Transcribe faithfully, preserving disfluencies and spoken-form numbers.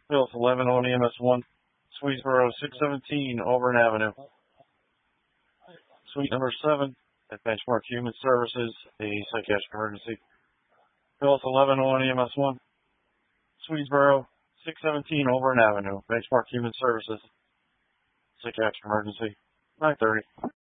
Phillips eleven on E M S one. Swedesboro six seventeen, Auburn Avenue. Suite number seven at Benchmark Human Services, a psychiatric emergency. Phillips eleven on E M S one. Swedesboro six seventeen, Auburn Avenue. Benchmark Human Services, psychiatric emergency. nine thirty.